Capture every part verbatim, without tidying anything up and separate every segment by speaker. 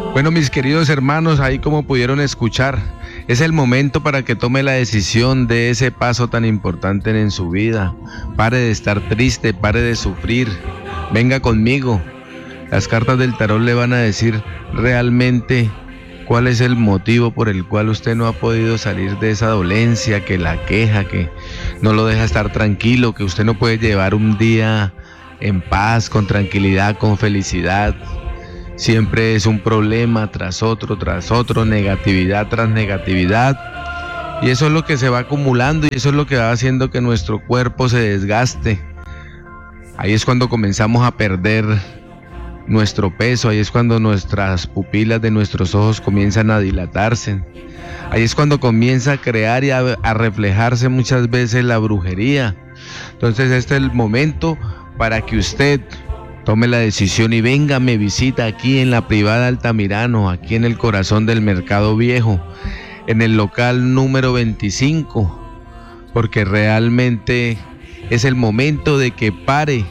Speaker 1: Bueno, mis queridos hermanos, ahí como pudieron escuchar, es el momento para que tome la decisión de ese paso tan importante en su vida. Pare de estar triste, pare de sufrir, venga conmigo. Las cartas del tarot le van a decir realmente cuál es el motivo por el cual usted no ha podido salir de esa dolencia que la queja, que no lo deja estar tranquilo, que usted no puede llevar un día en paz, con tranquilidad, con felicidad. Siempre es un problema tras otro, tras otro, negatividad tras negatividad. Y eso es lo que se va acumulando y eso es lo que va haciendo que nuestro cuerpo se desgaste. Ahí es cuando comenzamos a perder nuestro peso, ahí es cuando nuestras pupilas de nuestros ojos comienzan a dilatarse. Ahí es cuando comienza a crear y a, a reflejarse muchas veces la brujería. Entonces este es el momento para que usted tome la decisión y venga, me visita aquí en la privada Altamirano, aquí en el corazón del Mercado Viejo, en el local número veinticinco, porque realmente es el momento de que pare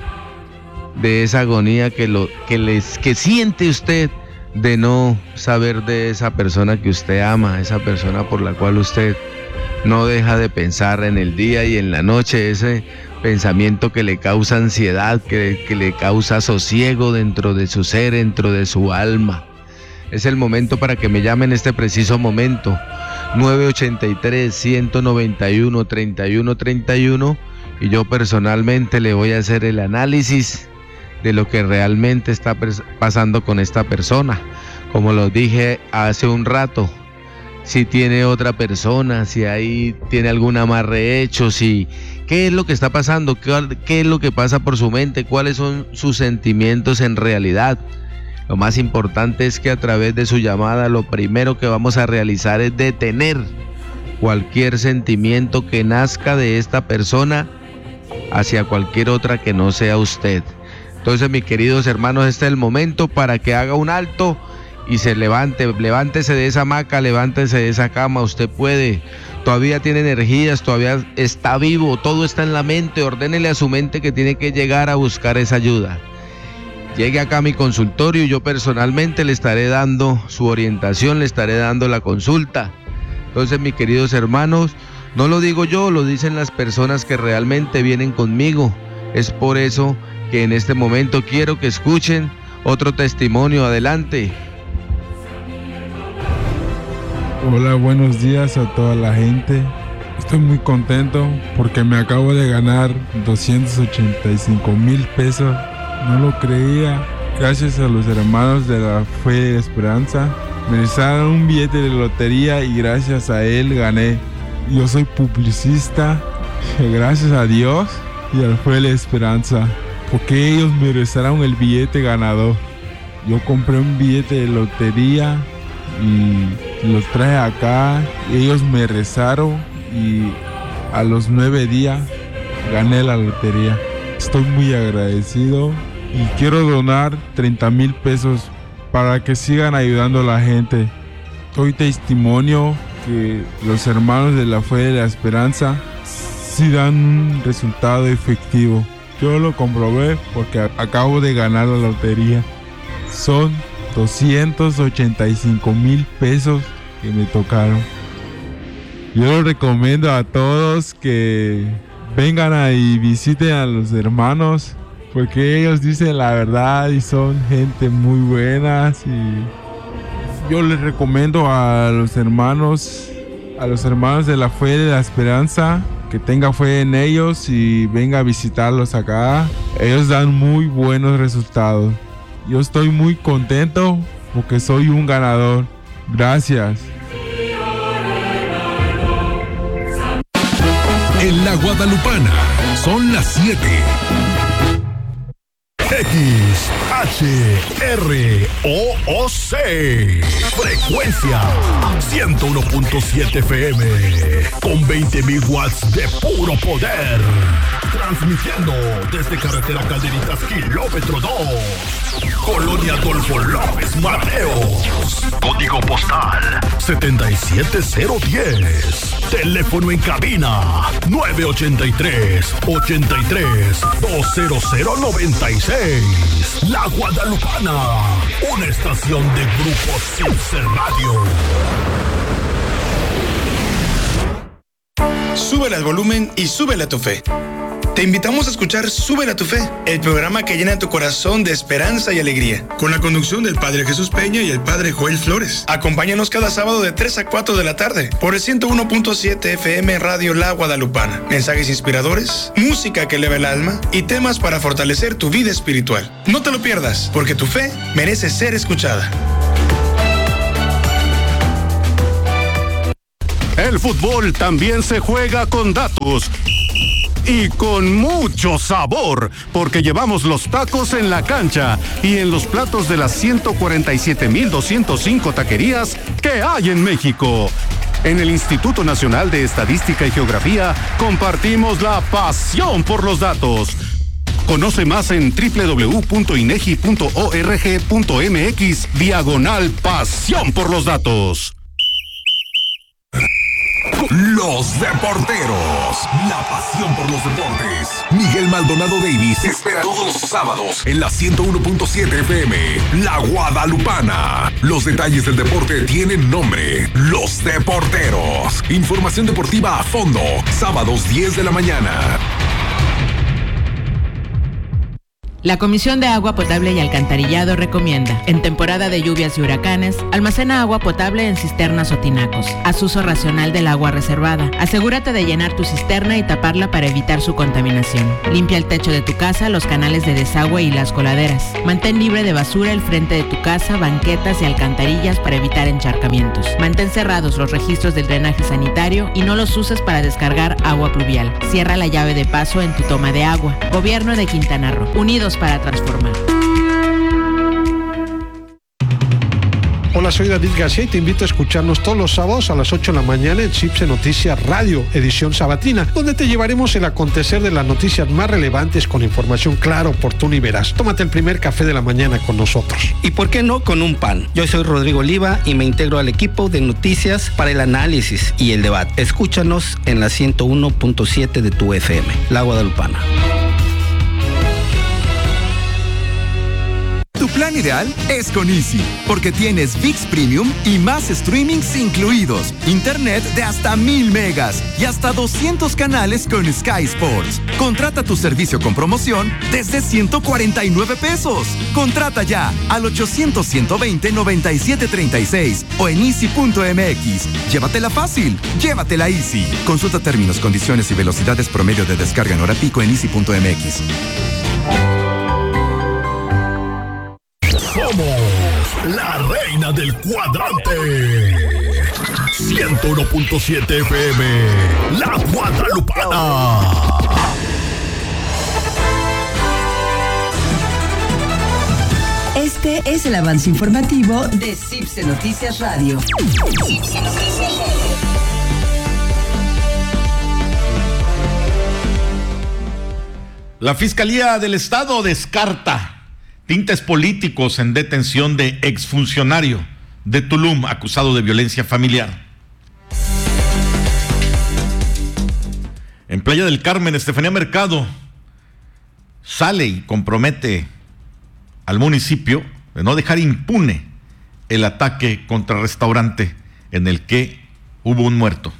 Speaker 1: de esa agonía que, lo, que, les, que siente usted de no saber de esa persona que usted ama, esa persona por la cual usted no deja de pensar en el día y en la noche, ese pensamiento que le causa ansiedad, que, que le causa sosiego dentro de su ser, dentro de su alma. Es el momento para que me llame en este preciso momento, nueve ochenta y tres, ciento noventa y uno, treinta y uno treinta y uno, y yo personalmente le voy a hacer el análisis de lo que realmente está pasando con esta persona. Como lo dije hace un rato, si tiene otra persona, si ahí tiene algún amarre hecho, si qué es lo que está pasando, qué, qué es lo que pasa por su mente, cuáles son sus sentimientos en realidad. Lo más importante es que a través de su llamada lo primero que vamos a realizar es detener cualquier sentimiento que nazca de esta persona hacia cualquier otra que no sea usted. Entonces, mis queridos hermanos, este es el momento para que haga un alto y se levante, levántese de esa hamaca, levántese de esa cama, usted puede, todavía tiene energías, todavía está vivo, todo está en la mente, ordénele a su mente que tiene que llegar a buscar esa ayuda. Llegue acá a mi consultorio y yo personalmente le estaré dando su orientación, le estaré dando la consulta. Entonces, mis queridos hermanos, no lo digo yo, lo dicen las personas que realmente vienen conmigo. Es por eso que en este momento quiero que escuchen otro testimonio. Adelante.
Speaker 2: Hola, buenos días a toda la gente. Estoy muy contento porque me acabo de ganar doscientos ochenta y cinco mil pesos. No lo creía. Gracias a los hermanos de la Fe de Esperanza. Me regalaron un billete de lotería y gracias a él gané. Yo soy publicista. Gracias a Dios y a la Fe de la Esperanza, porque ellos me regalaron el billete ganador. Yo compré un billete de lotería y lo traje acá, ellos me rezaron y a los nueve días gané la lotería. Estoy muy agradecido y quiero donar treinta mil pesos para que sigan ayudando a la gente. Doy testimonio que los hermanos de la Fe de la Esperanza sí dan un resultado efectivo. Yo lo comprobé porque acabo de ganar la lotería. Son doscientos ochenta y cinco mil pesos que me tocaron. Yo lo recomiendo a todos que vengan ahí y visiten a los hermanos, porque ellos dicen la verdad y son gente muy buenas. Y yo les recomiendo a los hermanos, a los hermanos de la Fe de la Esperanza, que tenga fe en ellos y venga a visitarlos acá. Ellos dan muy buenos resultados. Yo estoy muy contento porque soy un ganador. Gracias.
Speaker 3: En la Guadalupana son las siete. X H R O O C. Frecuencia ciento uno punto siete F M. Con veinte mil watts de puro poder. Transmitiendo desde carretera Calderitas, kilómetro dos. Colonia Adolfo López Mateos. Código postal setenta y siete cero diez. Teléfono en cabina nueve ochenta y tres, ochenta y tres, dos cero cero noventa y seis. La Guadalupana, una estación de Grupo Silcer Radio.
Speaker 4: Súbele al volumen y súbele a tu fe. Te invitamos a escuchar Súbele a tu fe, el programa que llena tu corazón de esperanza y alegría, con la conducción del Padre Jesús Peña y el Padre Joel Flores. Acompáñanos cada sábado de tres a cuatro de la tarde por el ciento uno punto siete F M Radio La Guadalupana. Mensajes inspiradores, música que eleva el alma y temas para fortalecer tu vida espiritual. No te lo pierdas, porque tu fe merece ser escuchada.
Speaker 3: El fútbol también se juega con datos y con mucho sabor, porque llevamos los tacos en la cancha y en los platos de las ciento cuarenta y siete mil doscientos cinco taquerías que hay en México. En el Instituto Nacional de Estadística y Geografía compartimos la pasión por los datos. Conoce más en doble u doble u doble u punto inegi punto org punto mx diagonal pasión por los datos.
Speaker 5: Los Deporteros, la pasión por los deportes. Miguel Maldonado Davis espera todos los sábados en la ciento uno punto siete F M, La Guadalupana. Los detalles del deporte tienen nombre, Los Deporteros. Información deportiva a fondo, sábados diez de la mañana.
Speaker 6: La Comisión de Agua Potable y Alcantarillado recomienda, en temporada de lluvias y huracanes, almacena agua potable en cisternas o tinacos. Haz uso racional del agua reservada. Asegúrate de llenar tu cisterna y taparla para evitar su contaminación. Limpia el techo de tu casa, los canales de desagüe y las coladeras. Mantén libre de basura el frente de tu casa, banquetas y alcantarillas para evitar encharcamientos. Mantén cerrados los registros del drenaje sanitario y no los uses para descargar agua pluvial. Cierra la llave de paso en tu toma de agua. Gobierno de Quintana Roo. Unidos para transformar.
Speaker 7: Hola, soy David García y te invito a escucharnos todos los sábados a las ocho de la mañana en Cipse Noticias Radio, edición sabatina, donde te llevaremos el acontecer de las noticias más relevantes con información clara, oportuna y veraz. Tómate el primer café de la mañana con nosotros.
Speaker 8: ¿Y por qué no con un pan? Yo soy Rodrigo Oliva y me integro al equipo de noticias para el análisis y el debate. Escúchanos en la ciento uno punto siete de tu F M, La Guadalupana.
Speaker 9: Tu plan ideal es con Easy, porque tienes V I X Premium y más streamings incluidos, internet de hasta mil megas y hasta doscientos canales con Sky Sports. Contrata tu servicio con promoción desde ciento cuarenta y nueve pesos. Contrata ya al ochocientos, ciento veinte, noventa y siete treinta y seis o en easy punto m x. Llévatela fácil, llévatela Easy. Consulta términos, condiciones y velocidades promedio de descarga en hora pico en easy punto m x.
Speaker 3: Somos la reina del cuadrante. ciento uno punto siete F M, La Guadalupana.
Speaker 10: Este es el avance informativo de Cipse Noticias Radio.
Speaker 11: La Fiscalía del Estado descarta tintes políticos en detención de exfuncionario de Tulum acusado de violencia familiar. En Playa del Carmen, Estefanía Mercado sale y compromete al municipio de no dejar impune el ataque contra el restaurante en el que hubo un muerto.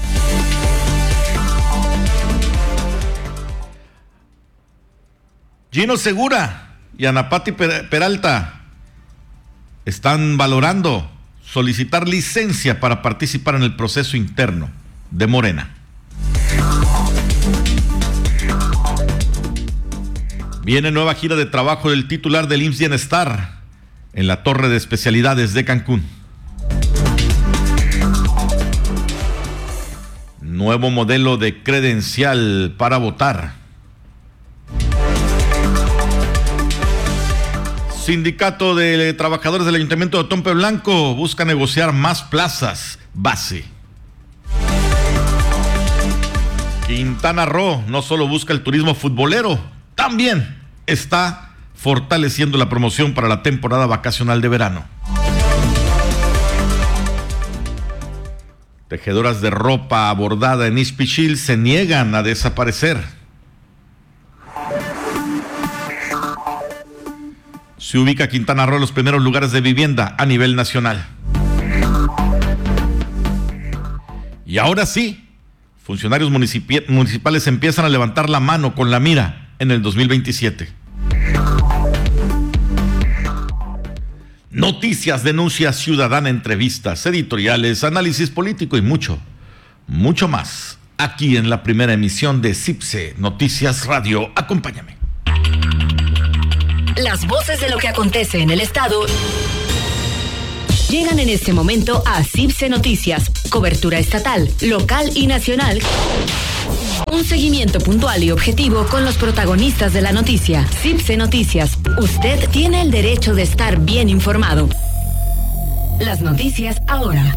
Speaker 11: Gino Segura y Ana Pati Peralta están valorando solicitar licencia para participar en el proceso interno de Morena. Viene nueva gira de trabajo del titular del I M S S Bienestar en la Torre de Especialidades de Cancún. Nuevo modelo de credencial para votar. Sindicato de Trabajadores del Ayuntamiento de Otompe Blanco busca negociar más plazas base. Quintana Roo no solo busca el turismo futbolero, también está fortaleciendo la promoción para la temporada vacacional de verano. tejedoras de ropa bordada en Ixpichil se niegan a desaparecer. Se ubica Quintana Roo en los primeros lugares de vivienda a nivel nacional. Y ahora sí, funcionarios municipi- municipales empiezan a levantar la mano con la mira en el dos mil veintisiete. Noticias, denuncias, ciudadana, entrevistas, editoriales, análisis político y mucho, mucho más. Aquí en la primera emisión de CIPSE Noticias Radio. Acompáñame.
Speaker 12: Las voces de lo que acontece en el estado llegan en este momento a CIPSE Noticias. Cobertura estatal, local y nacional. Un seguimiento puntual y objetivo con los protagonistas de la noticia. CIPSE Noticias. Usted tiene el derecho de estar bien informado. Las noticias ahora.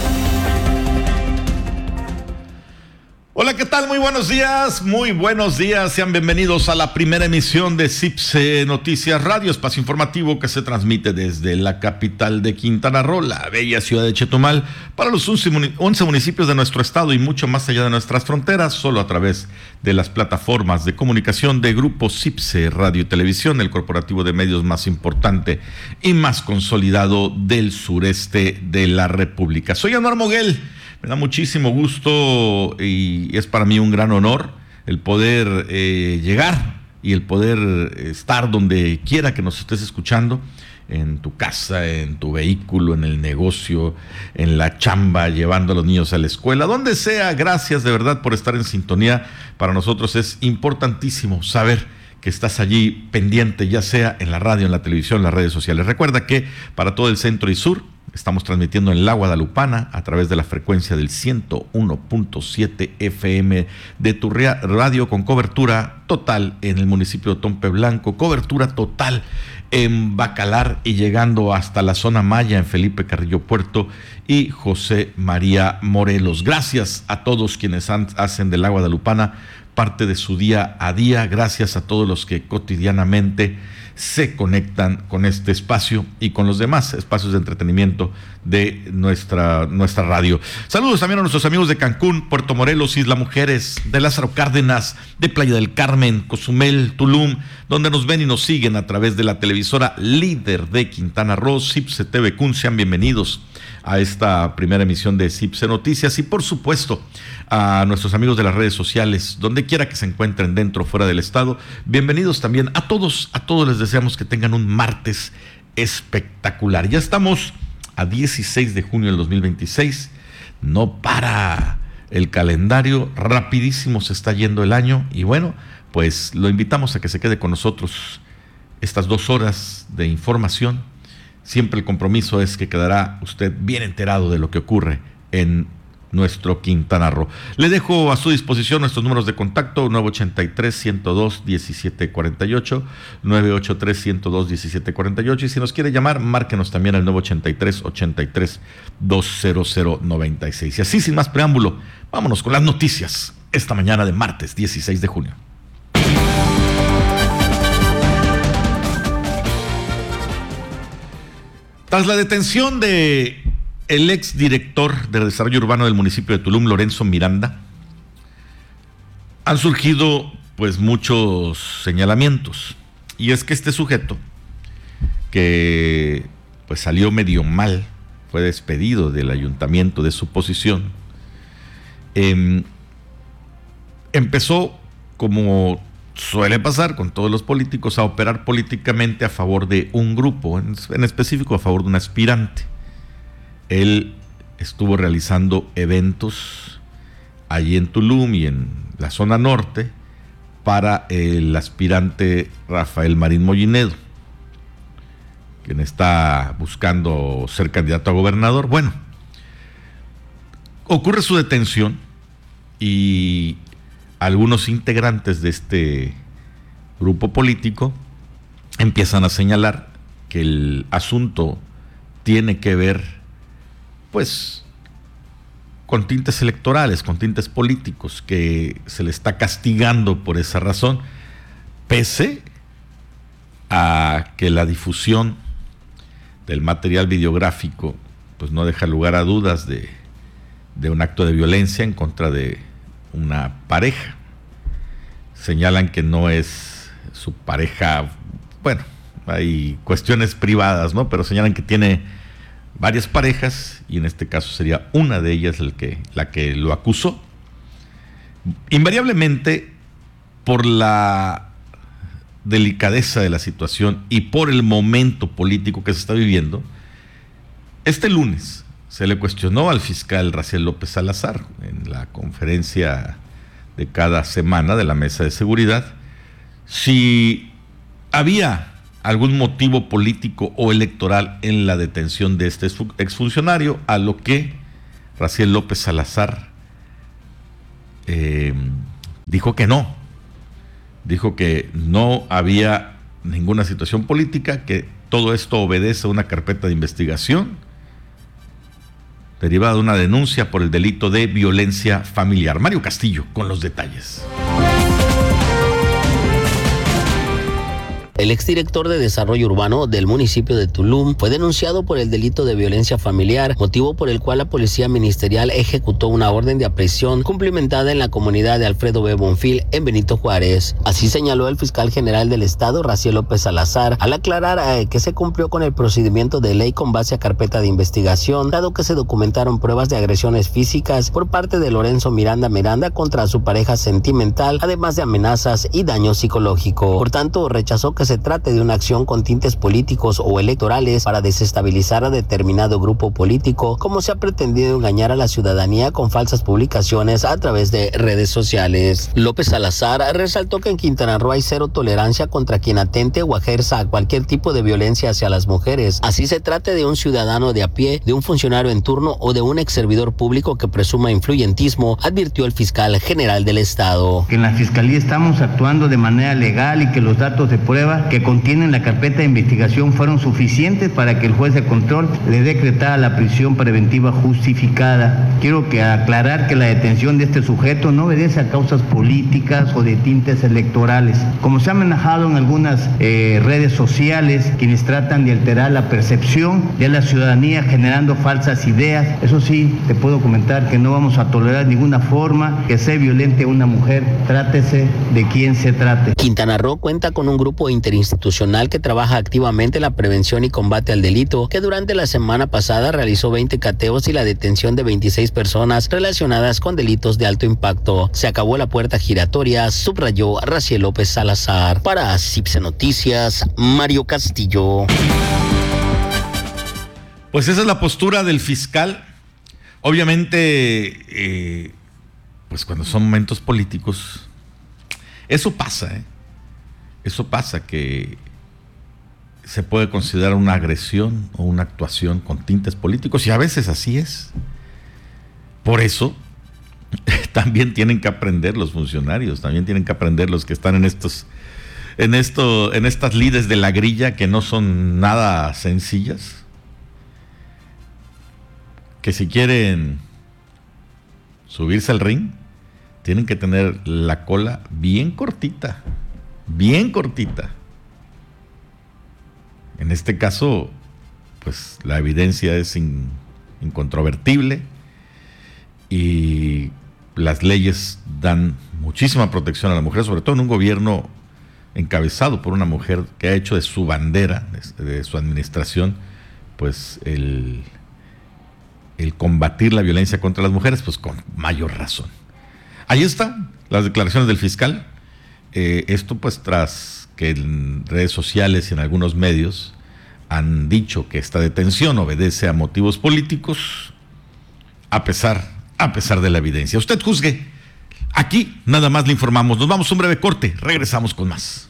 Speaker 11: Hola, ¿qué tal? Muy buenos días, muy buenos días. Sean bienvenidos a la primera emisión de CIPSE Noticias Radio, espacio informativo que se transmite desde la capital de Quintana Roo, la bella ciudad de Chetumal, para los once municipios de nuestro estado y mucho más allá de nuestras fronteras, solo a través de las plataformas de comunicación de Grupo CIPSE Radio y Televisión, el corporativo de medios más importante y más consolidado del sureste de la República. Soy Anuar Moguel. Me da muchísimo gusto y es para mí un gran honor el poder eh, llegar y el poder estar donde quiera que nos estés escuchando, en tu casa, en tu vehículo, en el negocio, en la chamba, llevando a los niños a la escuela, donde sea. Gracias de verdad por estar en sintonía. Para nosotros es importantísimo saber que estás allí pendiente, ya sea en la radio, en la televisión, en las redes sociales. Recuerda que para todo el centro y sur estamos transmitiendo en La Guadalupana a través de la frecuencia del ciento uno punto siete F M de tu radio, con cobertura total en el municipio de Tompe Blanco, cobertura total en Bacalar y llegando hasta la zona Maya en Felipe Carrillo Puerto y José María Morelos. Gracias a todos quienes han, hacen de La Guadalupana parte de su día a día. Gracias a todos los que cotidianamente se conectan con este espacio y con los demás espacios de entretenimiento de nuestra, nuestra radio. Saludos también a nuestros amigos de Cancún, Puerto Morelos, Isla Mujeres, de Lázaro Cárdenas, de Playa del Carmen, Cozumel, Tulum, donde nos ven y nos siguen a través de la televisora líder de Quintana Roo, CIPSE T V Cun. Sean bienvenidos a esta primera emisión de CIPSE Noticias y por supuesto a nuestros amigos de las redes sociales, donde quiera que se encuentren dentro o fuera del estado. Bienvenidos también a todos, a todos les deseamos que tengan un martes espectacular. Ya estamos a dieciséis de junio del dos mil veintiséis, no para el calendario, rapidísimo se está yendo el año y bueno, pues lo invitamos a que se quede con nosotros estas dos horas de información. Siempre el compromiso es que quedará usted bien enterado de lo que ocurre en nuestro Quintana Roo. Le dejo a su disposición nuestros números de contacto: nueve ochenta y tres, ciento dos, diecisiete cuarenta y ocho, nueve ochenta y tres, ciento dos, diecisiete cuarenta y ocho, y si nos quiere llamar, márquenos también al nueve ochenta y tres, ochenta y tres, doscientos noventa y seis. Y así, sin más preámbulo, vámonos con las noticias esta mañana de martes dieciséis de junio. Tras la detención de el exdirector de Desarrollo Urbano del municipio de Tulum, Lorenzo Miranda, han surgido pues muchos señalamientos. Y es que este sujeto, que pues salió medio mal, fue despedido del ayuntamiento de su posición, eh, empezó, como suele pasar con todos los políticos, a operar políticamente a favor de un grupo, en, en específico a favor de un aspirante. Él estuvo realizando eventos allí en Tulum y en la zona norte para el aspirante Rafael Marín Mollinedo, quien está buscando ser candidato a gobernador. Bueno, ocurre su detención y algunos integrantes de este grupo político empiezan a señalar que el asunto tiene que ver, pues, con tintes electorales, con tintes políticos, que se le está castigando por esa razón, pese a que la difusión del material videográfico pues no deja lugar a dudas de, de un acto de violencia en contra de una pareja. Señalan que no es su pareja, bueno, hay cuestiones privadas, ¿no? Pero señalan que tiene varias parejas y en este caso sería una de ellas el que, la que lo acusó. Invariablemente, por la delicadeza de la situación y por el momento político que se está viviendo, este lunes se le cuestionó al fiscal Raciel López Salazar en la conferencia de cada semana de la Mesa de Seguridad si había algún motivo político o electoral en la detención de este exfuncionario, a lo que Raciel López Salazar eh, dijo que no, dijo que no había ninguna situación política, que todo esto obedece a una carpeta de investigación derivada de una denuncia por el delito de violencia familiar. Mario Castillo con los detalles.
Speaker 13: El exdirector de Desarrollo Urbano del municipio de Tulum fue denunciado por el delito de violencia familiar, motivo por el cual la Policía Ministerial ejecutó una orden de aprehensión cumplimentada en la comunidad de Alfredo B. Bonfil, en Benito Juárez. Así señaló el fiscal general del Estado, Raciel López Salazar, al aclarar eh, que se cumplió con el procedimiento de ley con base a carpeta de investigación, dado que se documentaron pruebas de agresiones físicas por parte de Lorenzo Miranda Miranda contra su pareja sentimental, además de amenazas y daño psicológico. Por tanto, rechazó que se trate de una acción con tintes políticos o electorales para desestabilizar a determinado grupo político, como se ha pretendido engañar a la ciudadanía con falsas publicaciones a través de redes sociales. López Salazar resaltó que en Quintana Roo hay cero tolerancia contra quien atente o ejerza cualquier tipo de violencia hacia las mujeres, así se trate de un ciudadano de a pie, de un funcionario en turno o de un ex servidor público que presuma influyentismo, advirtió el fiscal general del Estado.
Speaker 14: Que en la Fiscalía estamos actuando de manera legal y que los datos de prueba que contienen la carpeta de investigación fueron suficientes para que el juez de control le decretara la prisión preventiva justificada. Quiero que aclarar que la detención de este sujeto no obedece a causas políticas o de tintes electorales, como se ha manejado en algunas eh, redes sociales, quienes tratan de alterar la percepción de la ciudadanía generando falsas ideas. Eso sí, te puedo comentar que no vamos a tolerar ninguna forma que sea violente a una mujer, trátese de quien se trate.
Speaker 13: Quintana Roo cuenta con un grupo interinstitucional que trabaja activamente en la prevención y combate al delito, que durante la semana pasada realizó veinte cateos y la detención de veintiséis personas relacionadas con delitos de alto impacto. Se acabó la puerta giratoria, subrayó Raciel López Salazar. Para Cipse Noticias, Mario Castillo.
Speaker 11: Pues esa es la postura del fiscal. Obviamente, eh, pues cuando son momentos políticos, eso pasa, ¿eh? Eso pasa, que se puede considerar una agresión o una actuación con tintes políticos, y a veces así es. Por eso también tienen que aprender los funcionarios, también tienen que aprender los que están en estos, en esto, en estas lides de la grilla, que no son nada sencillas, que si quieren subirse al ring, tienen que tener la cola bien cortita. Bien cortita. En este caso, pues la evidencia es in, incontrovertible y las leyes dan muchísima protección a la mujer, sobre todo en un gobierno encabezado por una mujer que ha hecho de su bandera, de, de su administración, pues el, el combatir la violencia contra las mujeres, pues con mayor razón. Ahí están las declaraciones del fiscal. Eh, esto pues tras que en redes sociales y en algunos medios han dicho que esta detención obedece a motivos políticos, a pesar, a pesar de la evidencia. Usted juzgue. Aquí nada más le informamos. Nos vamos a un breve corte. Regresamos con más.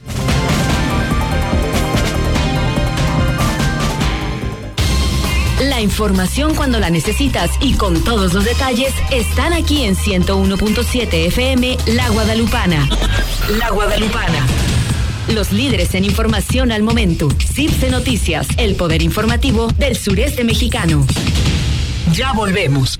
Speaker 12: La información cuando la necesitas y con todos los detalles están aquí en ciento uno punto siete F M La Guadalupana. La Guadalupana. Los líderes en información al momento. Cipse Noticias, el poder informativo del sureste mexicano. Ya volvemos.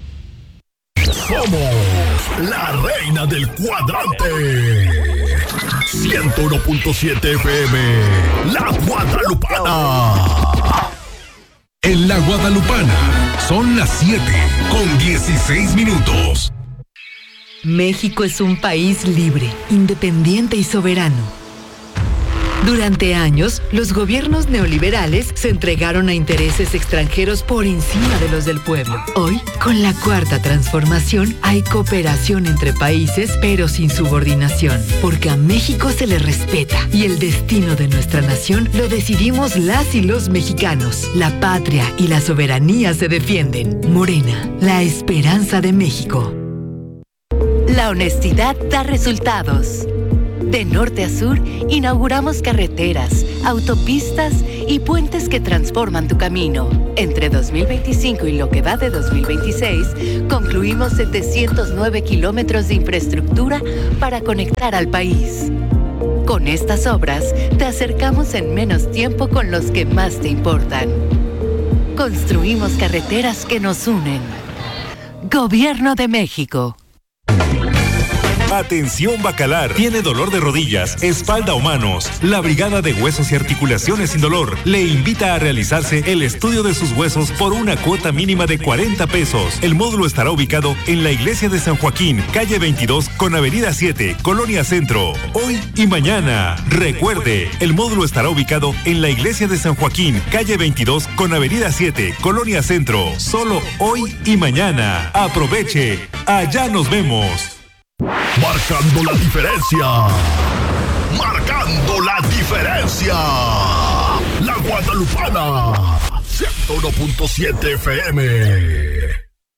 Speaker 3: Somos la reina del cuadrante. ciento uno punto siete F M La Guadalupana.
Speaker 5: En la Guadalupana son las siete con dieciséis minutos.
Speaker 15: México es un país libre, independiente y soberano. Durante años, los gobiernos neoliberales se entregaron a intereses extranjeros por encima de los del pueblo. Hoy, con la cuarta transformación, hay cooperación entre países, pero sin subordinación, porque a México se le respeta y el destino de nuestra nación lo decidimos las y los mexicanos. La patria y la soberanía se defienden. Morena, la esperanza de México.
Speaker 16: La honestidad da resultados. De norte a sur, inauguramos carreteras, autopistas y puentes que transforman tu camino. Entre dos mil veinticinco y lo que va de dos mil veintiséis, concluimos setecientos nueve kilómetros de infraestructura para conectar al país. Con estas obras, te acercamos en menos tiempo con los que más te importan. Construimos carreteras que nos unen. Gobierno de México.
Speaker 17: Atención Bacalar, tiene dolor de rodillas, espalda o manos. La Brigada de Huesos y Articulaciones Sin Dolor le invita a realizarse el estudio de sus huesos por una cuota mínima de cuarenta pesos. El módulo estará ubicado en la Iglesia de San Joaquín, calle veintidós con avenida siete, Colonia Centro. Hoy y mañana. Recuerde, el módulo estará ubicado en la Iglesia de San Joaquín, calle veintidós con avenida siete, Colonia Centro. Solo hoy y mañana. Aproveche. Allá nos vemos.
Speaker 3: Marcando la diferencia. Marcando la diferencia. La Guadalupana. ciento uno punto siete F M.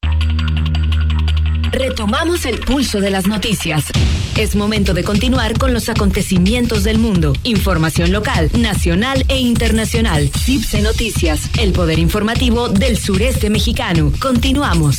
Speaker 12: Retomamos el pulso de las noticias. Es momento de continuar con los acontecimientos del mundo. Información local, nacional e internacional. CIPSE Noticias, el poder informativo del sureste mexicano. Continuamos.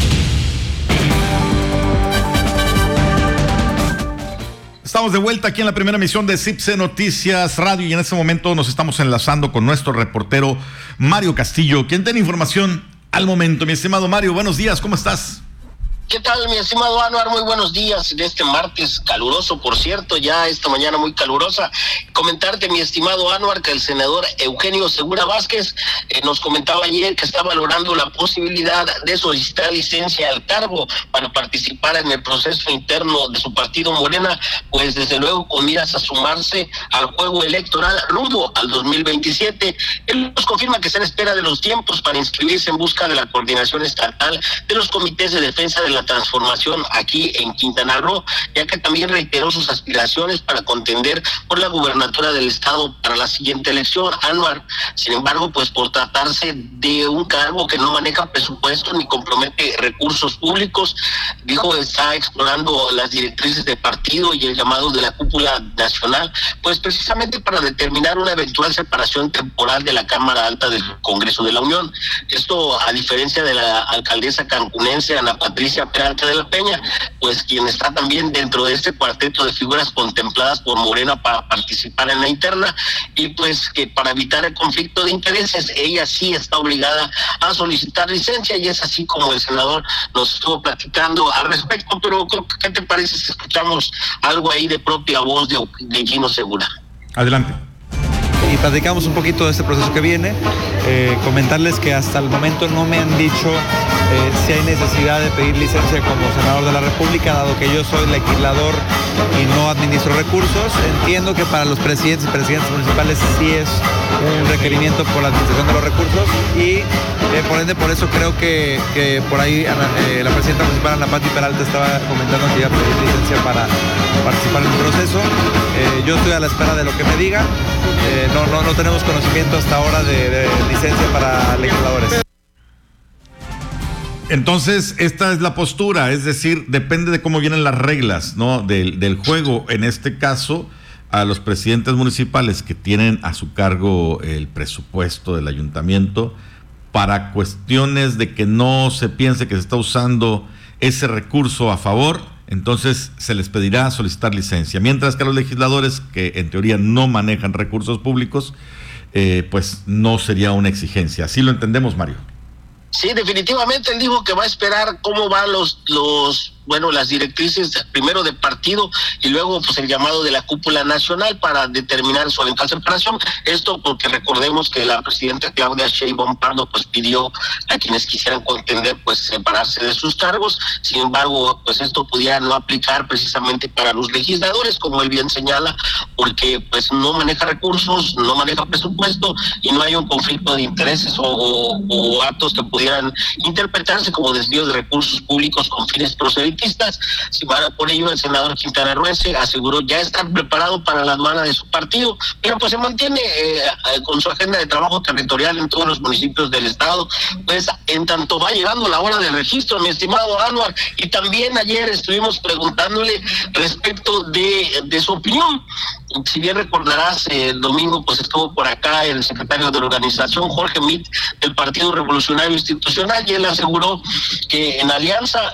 Speaker 11: Estamos de vuelta aquí en la primera emisión de CIPSE Noticias Radio y en este momento nos estamos enlazando con nuestro reportero Mario Castillo, quien tiene información al momento. Mi estimado Mario, buenos días, ¿cómo estás?
Speaker 18: ¿Qué tal, mi estimado Anuar? Muy buenos días de este martes caluroso, por cierto, ya esta mañana muy calurosa. Comentarte, mi estimado Anuar, que el senador Eugenio Segura Vázquez eh, nos comentaba ayer que está valorando la posibilidad de solicitar licencia al cargo para participar en el proceso interno de su partido Morena, pues desde luego con miras a sumarse al juego electoral rumbo al dos mil veintisiete. Él nos confirma que está en espera de los tiempos para inscribirse en busca de la coordinación estatal de los comités de defensa de la transformación aquí en Quintana Roo, ya que también reiteró sus aspiraciones para contender por la gubernatura del estado para la siguiente elección, Anuar. Sin embargo, pues por tratarse de un cargo que no maneja presupuesto ni compromete recursos públicos, dijo está explorando las directrices del partido y el llamado de la cúpula nacional, pues precisamente para determinar una eventual separación temporal de la Cámara Alta del Congreso de la Unión. Esto a diferencia de la alcaldesa cancunense Ana Patricia Peralta de la Peña, pues quien está también dentro de este cuarteto de figuras contempladas por Morena para participar en la interna, y pues que para evitar el conflicto de intereses ella sí está obligada a solicitar licencia, y es así como el senador nos estuvo platicando al respecto. Pero ¿qué te parece si escuchamos algo ahí de propia voz de, de Gino Segura?
Speaker 11: Adelante.
Speaker 19: Y platicamos un poquito de este proceso que viene. Eh, comentarles que hasta el momento no me han dicho eh, si hay necesidad de pedir licencia como senador de la República, dado que yo soy legislador y no administro recursos. Entiendo que para los presidentes y presidentes municipales sí es un requerimiento por la administración de los recursos, y eh, por ende por eso creo que, que por ahí eh, la presidenta municipal Ana Pati Peralta estaba comentando que iba a pedir licencia para participar en el proceso. Eh, yo estoy a la espera de lo que me digan. Eh, no, no, no tenemos conocimiento hasta ahora de, de licencia para legisladores.
Speaker 11: Entonces, esta es la postura, es decir, depende de cómo vienen las reglas, ¿no? Del, del juego. En este caso, a los presidentes municipales que tienen a su cargo el presupuesto del ayuntamiento, para cuestiones de que no se piense que se está usando ese recurso a favor, entonces se les pedirá solicitar licencia. Mientras que a los legisladores, que en teoría no manejan recursos públicos, eh, pues no sería una exigencia. ¿Así lo entendemos, Mario?
Speaker 18: Sí, definitivamente él dijo que va a esperar cómo van los los bueno, las directrices primero de partido y luego pues el llamado de la cúpula nacional para determinar su eventual separación. Esto porque recordemos que la presidenta Claudia Sheinbaum Pardo pues pidió a quienes quisieran contender pues separarse de sus cargos. Sin embargo, pues esto pudiera no aplicar precisamente para los legisladores, como él bien señala, porque pues no maneja recursos, no maneja presupuesto y no hay un conflicto de intereses o, o, o actos que pudieran interpretarse como desvíos de recursos públicos con fines proselitistas. Si para por ello el senador quintanarroense aseguró ya estar preparado para la aduana de su partido, pero pues se mantiene eh, con su agenda de trabajo territorial en todos los municipios del estado, pues en tanto va llegando la hora del registro, mi estimado Anuar. Y también ayer estuvimos preguntándole respecto de, de su opinión. Si bien recordarás, eh, el domingo pues estuvo por acá el secretario de la organización, Jorge Mit, del Partido Revolucionario Institucional, y él aseguró que en alianza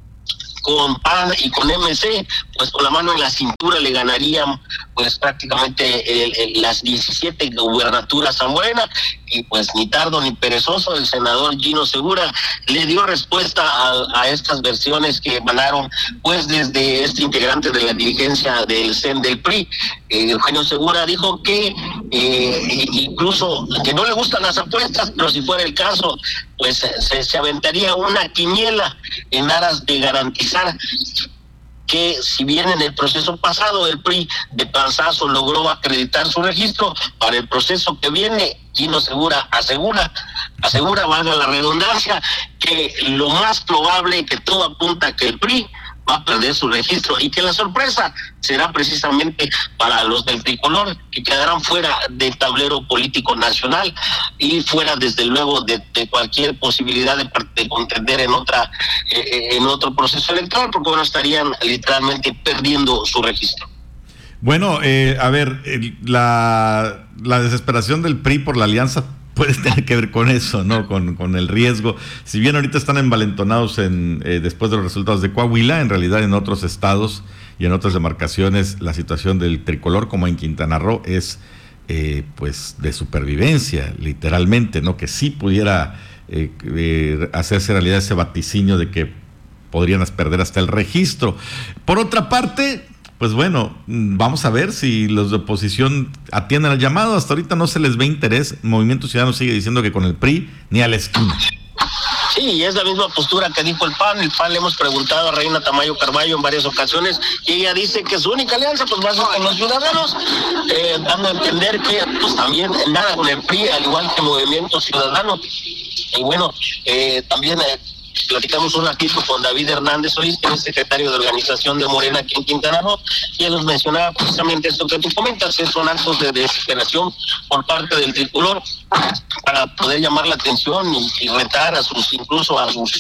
Speaker 18: con P A N y con M C, pues con la mano en la cintura le ganarían pues prácticamente el, el, las diecisiete gubernaturas a Morena, y pues ni tardo ni perezoso el senador Gino Segura le dio respuesta a, a estas versiones que emanaron pues desde este integrante de la dirigencia del C E N del P R I. eh, Eugenio Segura dijo que eh, incluso que no le gustan las apuestas, pero si fuera el caso pues se, se aventaría una quiniela en aras de garantizar que si bien en el proceso pasado el P R I de panzazo logró acreditar su registro, para el proceso que viene, Gino Segura asegura, asegura, valga la redundancia, que lo más probable, que todo apunta a que el P R I va a perder su registro y que la sorpresa será precisamente para los del tricolor, que quedarán fuera del tablero político nacional y fuera desde luego de, de cualquier posibilidad de, de contender en otra eh, en otro proceso electoral, porque bueno, estarían literalmente perdiendo su registro.
Speaker 11: Bueno, eh, a ver, el, la, la desesperación del P R I por la alianza puede tener que ver con eso, ¿no? Con, con el riesgo. Si bien ahorita están envalentonados en, eh, después de los resultados de Coahuila, en realidad en otros estados y en otras demarcaciones la situación del tricolor, como en Quintana Roo, es eh, pues de supervivencia, literalmente, ¿no? Que sí pudiera eh, eh, hacerse realidad ese vaticinio de que podrían perder hasta el registro. Por otra parte, pues bueno, vamos a ver si los de oposición atienden al llamado. Hasta ahorita no se les ve interés. Movimiento Ciudadano sigue diciendo que con el P R I ni a la esquina.
Speaker 18: Sí, y es la misma postura que dijo el P A N. El P A N le hemos preguntado a Reina Tamayo Carballo en varias ocasiones y ella dice que su única alianza pues va a ser con los ciudadanos, eh, dando a entender que pues también nada con el P R I, al igual que Movimiento Ciudadano. Y bueno, eh, también... Eh, platicamos un ratito con David Hernández Solís, que es secretario de organización de Morena aquí en Quintana Roo, y él nos mencionaba precisamente esto que tú comentas, que son actos de desesperación por parte del tricolor para poder llamar la atención y, y retar a sus, incluso a sus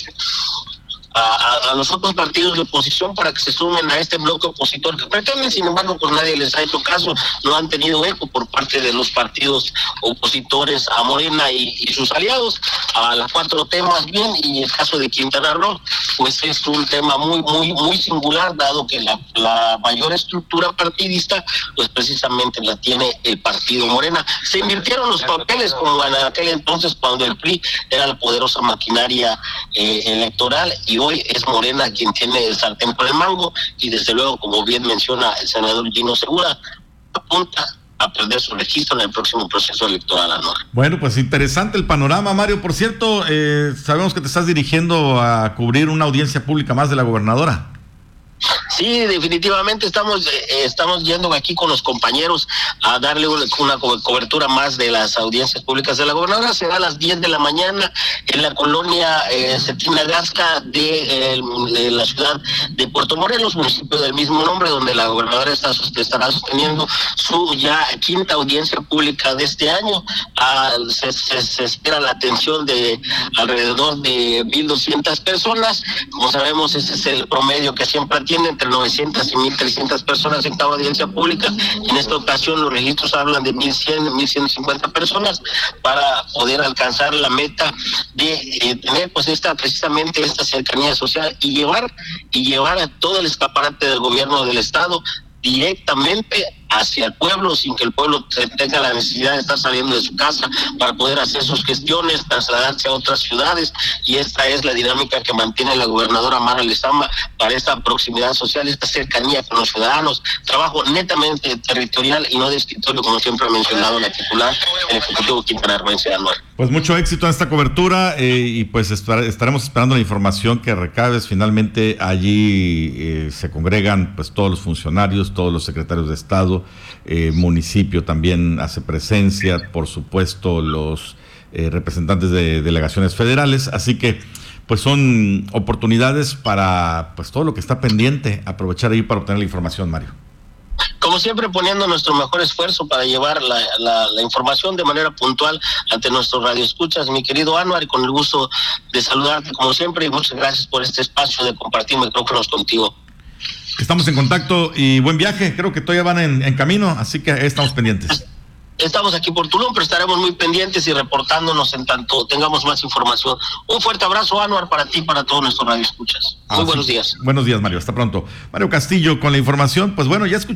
Speaker 18: A, a, a los otros partidos de oposición para que se sumen a este bloque opositor que pretenden. Sin embargo, pues nadie les ha hecho caso, no han tenido eco por parte de los partidos opositores a Morena y, y sus aliados, a la cuatro T más bien, y el caso de Quintana Roo, pues es un tema muy, muy, muy singular, dado que la, la mayor estructura partidista, pues precisamente la tiene el partido Morena. Se invirtieron los papeles como en aquel entonces cuando el P R I era la poderosa maquinaria eh, electoral, y hoy es Morena quien tiene el sartén por el mango, y desde luego, como bien menciona el senador Gino Segura, apunta a perder su registro en el próximo proceso electoral anual.
Speaker 11: Bueno, pues interesante el panorama, Mario. Por cierto, eh, sabemos que te estás dirigiendo a cubrir una audiencia pública más de la gobernadora.
Speaker 18: Sí, definitivamente estamos eh, estamos yendo aquí con los compañeros a darle una, una cobertura más de las audiencias públicas de la gobernadora. Será a las diez de la mañana en la colonia eh, Cetina Gasca de, eh, de la ciudad de Puerto Morelos, municipio del mismo nombre, donde la gobernadora está, estará sosteniendo su ya quinta audiencia pública de este año. Ah, se, se, se espera la atención de alrededor de mil doscientas personas. Como sabemos, ese es el promedio que siempre tiene, entre novecientas y mil trescientas personas en cada audiencia pública. En esta ocasión los registros hablan de mil cien, mil ciento cincuenta personas para poder alcanzar la meta de eh, tener pues esta precisamente esta cercanía social y llevar y llevar a todo el escaparate del gobierno del estado directamente hacia el pueblo sin que el pueblo tenga la necesidad de estar saliendo de su casa para poder hacer sus gestiones, trasladarse a otras ciudades, y esta es la dinámica que mantiene la gobernadora Mara Lezama para esta proximidad social, esta cercanía con los ciudadanos, trabajo netamente territorial y no de escritorio, como siempre ha mencionado la titular, el Ejecutivo quintanarroense Anuar.
Speaker 11: Pues mucho éxito en esta cobertura eh, y pues estar, estaremos esperando la información que recabes. Finalmente allí eh, se congregan pues todos los funcionarios, todos los secretarios de Estado, eh, municipio también hace presencia, por supuesto los eh, representantes de delegaciones federales, así que pues son oportunidades para pues todo lo que está pendiente, aprovechar ahí para obtener la información, Mario.
Speaker 18: Como siempre, poniendo nuestro mejor esfuerzo para llevar la, la, la información de manera puntual ante nuestros radioescuchas, mi querido Anuar, y con el gusto de saludarte como siempre, y muchas gracias por este espacio de compartir micrófonos contigo.
Speaker 11: Estamos en contacto y buen viaje, creo que todavía van en, en camino, así que estamos pendientes.
Speaker 18: Estamos aquí por Tulum, pero estaremos muy pendientes y reportándonos en tanto tengamos más información. Un fuerte abrazo, Anuar, para ti y para todos nuestros radioescuchas. Muy ah, buenos
Speaker 11: sí.
Speaker 18: días.
Speaker 11: Buenos días, Mario. Hasta pronto. Mario Castillo con la información. Pues bueno, ya escuchamos.